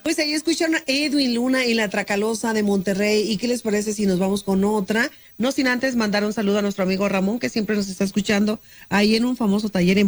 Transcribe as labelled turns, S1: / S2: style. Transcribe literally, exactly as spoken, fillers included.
S1: Pues ahí escucharon a Edwin Luna y la Tracalosa de Monterrey. ¿Y qué les parece si nos vamos con otra? No sin antes mandar un saludo a nuestro amigo Ramón, que siempre nos está escuchando ahí en un famoso taller en